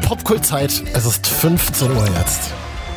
Popkultzeit. Es ist 15 Uhr jetzt.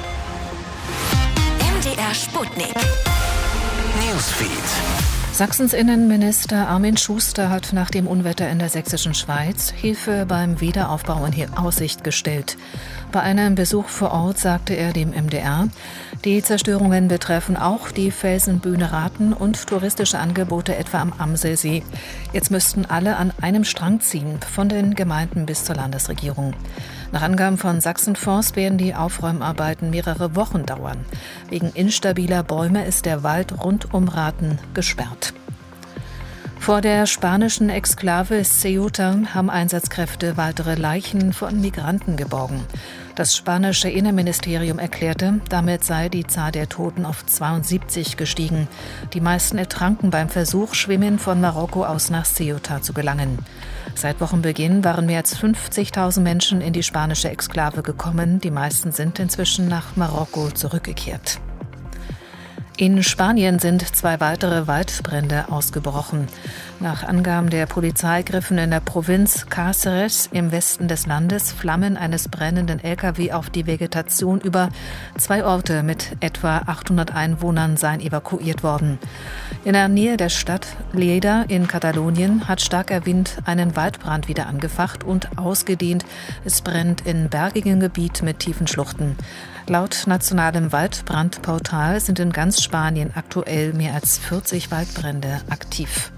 MDR Sputnik. Newsfeed. Sachsens Innenminister Armin Schuster hat nach dem Unwetter in der sächsischen Schweiz Hilfe beim Wiederaufbau in Aussicht gestellt. Bei einem Besuch vor Ort sagte er dem MDR, die Zerstörungen betreffen auch die Felsenbühne Rathen und touristische Angebote etwa am Amselsee. Jetzt müssten alle an einem Strang ziehen, von den Gemeinden bis zur Landesregierung. Nach Angaben von Sachsenforst werden die Aufräumarbeiten mehrere Wochen dauern. Wegen instabiler Bäume ist der Wald rund um Rathen gesperrt. Vor der spanischen Exklave Ceuta haben Einsatzkräfte weitere Leichen von Migranten geborgen. Das spanische Innenministerium erklärte, damit sei die Zahl der Toten auf 72 gestiegen. Die meisten ertranken beim Versuch, Schwimmen von Marokko aus nach Ceuta zu gelangen. Seit Wochenbeginn waren mehr als 50.000 Menschen in die spanische Exklave gekommen. Die meisten sind inzwischen nach Marokko zurückgekehrt. In Spanien sind 2 weitere Waldbrände ausgebrochen. Nach Angaben der Polizei griffen in der Provinz Cáceres im Westen des Landes Flammen eines brennenden LKW auf die Vegetation über. 2 Orte mit etwa 800 Einwohnern seien evakuiert worden. In der Nähe der Stadt Lleida in Katalonien hat starker Wind einen Waldbrand wieder angefacht und ausgedehnt. Es brennt in bergigem Gebiet mit tiefen Schluchten. Laut nationalem Waldbrandportal sind in ganz Spanien aktuell mehr als 40 Waldbrände aktiv.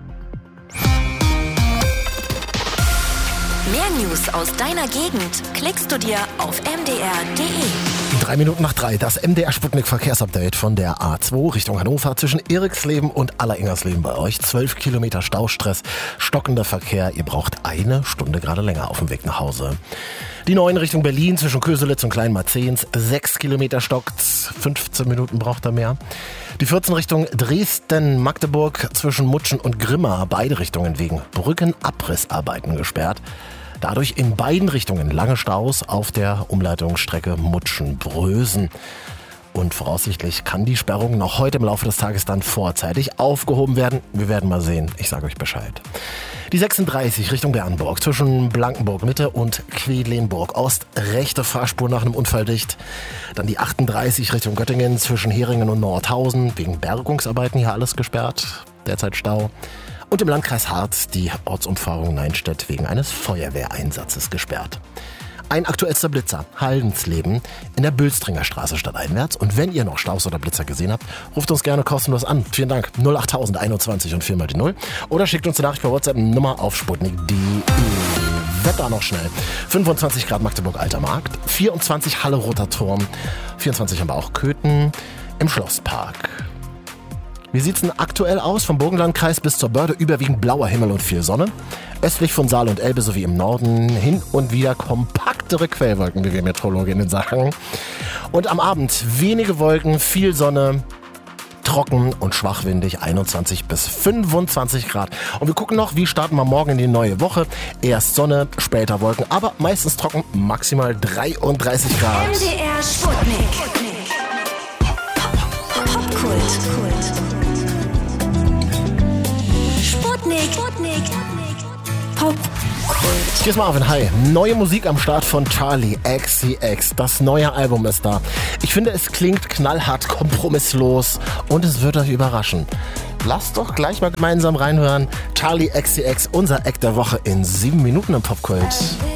Mehr News aus deiner Gegend klickst du dir auf mdr.de. 3 Minuten nach 3, das MDR Sputnik Verkehrsupdate von der A2 Richtung Hannover zwischen Eriksleben und Alleringers-Leben bei euch. 12 Kilometer Staustress, stockender Verkehr. Ihr braucht 1 Stunde gerade länger auf dem Weg nach Hause. Die 9 Richtung Berlin zwischen Köselitz und Kleinmarzehns. 6 Kilometer stockt's, 15 Minuten braucht er mehr. Die 14 Richtung Dresden-Magdeburg zwischen Mutschen und Grimma. Beide Richtungen wegen Brückenabrissarbeiten gesperrt. Dadurch in beiden Richtungen lange Staus auf der Umleitungsstrecke Mutschen-Brösen. Und voraussichtlich kann die Sperrung noch heute im Laufe des Tages dann vorzeitig aufgehoben werden. Wir werden mal sehen. Ich sage euch Bescheid. Die 36 Richtung Bernburg zwischen Blankenburg-Mitte und Quedlinburg Ost. Rechte Fahrspur nach einem Unfall dicht. Dann die 38 Richtung Göttingen zwischen Heringen und Nordhausen. Wegen Bergungsarbeiten hier alles gesperrt. Derzeit Stau. Und im Landkreis Harz die Ortsumfahrung Neinstedt wegen eines Feuerwehreinsatzes gesperrt. Ein aktuellster Blitzer, Haldensleben, in der Bülstringer Straße stadteinwärts. Und wenn ihr noch Staus oder Blitzer gesehen habt, ruft uns gerne kostenlos an. Vielen Dank. 08000 21 und 4 mal die 0. Oder schickt uns eine Nachricht per WhatsApp Nummer auf sputnik.de. Wetter noch schnell. 25 Grad Magdeburg Alter Markt, 24 Halle Roter Turm, 24 haben wir auch Köthen im Schlosspark. Wie sieht's denn aktuell aus? Vom Burgenlandkreis bis zur Börde überwiegend blauer Himmel und viel Sonne. Östlich von Saale und Elbe sowie im Norden hin und wieder kompaktere Quellwolken, wie wir Meteorologinnen sagen. Und am Abend wenige Wolken, viel Sonne, trocken und schwachwindig, 21 bis 25 Grad. Und wir gucken noch, wie starten wir morgen in die neue Woche. Erst Sonne, später Wolken, aber meistens trocken, maximal 33 Grad. MDR Sputnik. Popkult. Sputnik. Popkult. Hier ist Marvin, hi. Neue Musik am Start von Charli XCX. Das neue Album ist da. Ich finde, es klingt knallhart, kompromisslos und es wird euch überraschen. Lasst doch gleich mal gemeinsam reinhören. Charli XCX, unser Act der Woche in 7 Minuten im Popkult.